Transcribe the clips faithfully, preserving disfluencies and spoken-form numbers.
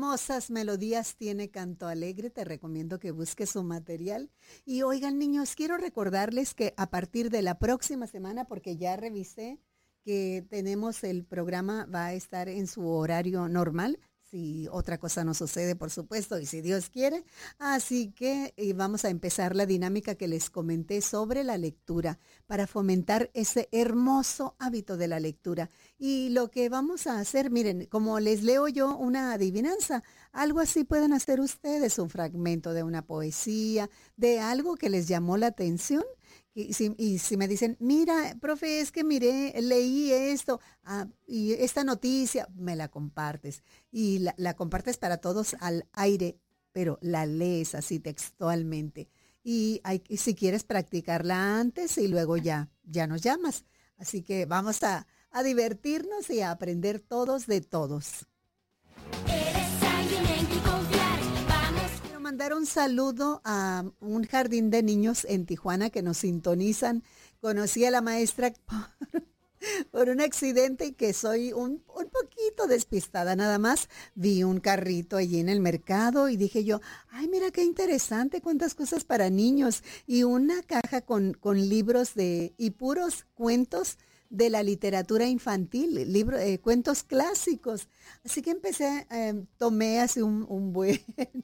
hermosas melodías tiene Canto Alegre. Te recomiendo que busques su material. Y oigan, niños, quiero recordarles que a partir de la próxima semana, porque ya revisé que tenemos el programa, va a estar en su horario normal, si otra cosa no sucede, por supuesto, y si Dios quiere. Así que eh, vamos a empezar la dinámica que les comenté sobre la lectura para fomentar ese hermoso hábito de la lectura. Y lo que vamos a hacer, miren, como les leo yo una adivinanza, algo así pueden hacer ustedes, un fragmento de una poesía, de algo que les llamó la atención. Y si, y si me dicen, mira, profe, es que miré, leí esto, ah, y esta noticia, me la compartes. Y la, la compartes para todos al aire, pero la lees así textualmente. Y, hay, y si quieres practicarla antes y luego ya, ya nos llamas. Así que vamos a, a divertirnos y a aprender todos de todos. Mandar un saludo a un jardín de niños en Tijuana que nos sintonizan. Conocí a la maestra por, por un accidente y que soy un, un poquito despistada nada más. Vi un carrito allí en el mercado y dije yo, ay, mira qué interesante, cuántas cosas para niños. Y una caja con, con libros de y puros cuentos de la literatura infantil, libro, eh, cuentos clásicos. Así que empecé, eh, tomé así un, un buen...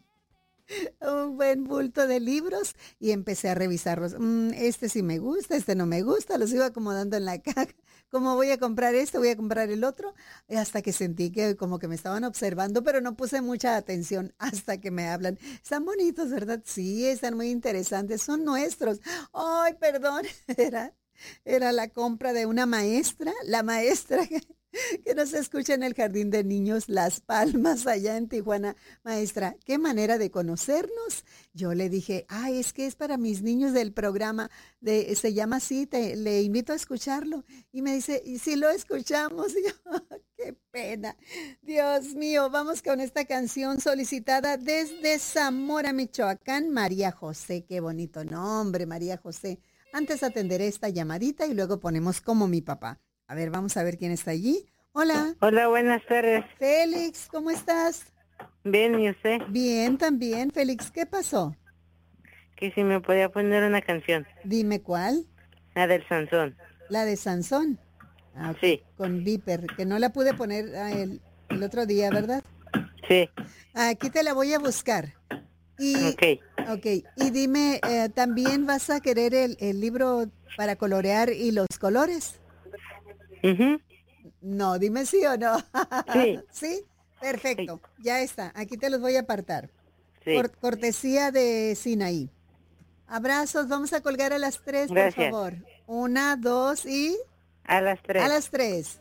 un buen bulto de libros y empecé a revisarlos. Mm, este sí me gusta, este no me gusta, los iba acomodando en la caja. ¿Cómo voy a comprar este? Voy a comprar el otro. Hasta que sentí que como que me estaban observando, pero no puse mucha atención hasta que me hablan. Están bonitos, ¿verdad? Sí, están muy interesantes, son nuestros. Ay, perdón, era, era la compra de una maestra, la maestra que... que nos escucha en el Jardín de Niños Las Palmas, allá en Tijuana. Maestra, qué manera de conocernos. Yo le dije, ay, es que es para mis niños del programa, de, se llama así, te, le invito a escucharlo. Y me dice, ¿y si lo escuchamos? Y yo, qué pena. Dios mío, vamos con esta canción solicitada desde Zamora, Michoacán, María José. Qué bonito nombre, María José. Antes atenderé esta llamadita y luego ponemos Como mi papá. A ver, vamos a ver quién está allí. Hola. Hola, buenas tardes. Félix, ¿cómo estás? Bien, ¿y usted? Bien, también. Félix, ¿qué pasó? Que si me podía poner una canción. Dime cuál. La del Sansón. La de Sansón. Ah, okay. Sí. Con Viper, que no la pude poner ah, el, el otro día, ¿verdad? Sí. Aquí te la voy a buscar. Y, ok. Ok, y dime, eh, ¿también vas a querer el, el libro para colorear y los colores? Uh-huh. No, dime sí o no. Sí. ¿Sí? Perfecto, Sí. Ya está. Aquí te los voy a apartar. Sí. Por cortesía de Sinaí. Abrazos, vamos a colgar a las tres, Gracias. por favor. Una, dos y... A las tres. A las tres.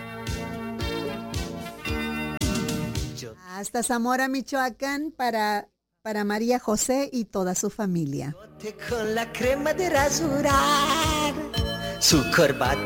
Hasta Zamora, Michoacán, para, para María José y toda su familia. Con la crema de rasurar su corbata